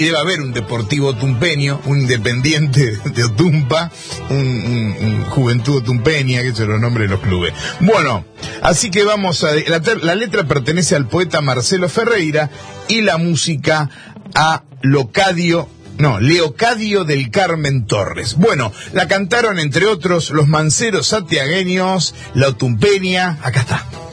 y debe haber un Deportivo Tumpeño, un Independiente de Otumpa, un Juventud Otumpeña, que son los nombres de los clubes. Bueno, así que vamos a... La letra pertenece al poeta Marcelo Ferreira y la música a Leocadio del Carmen Torres. Bueno, la cantaron entre otros los manceros santiagueños, la Otumpeña, acá está.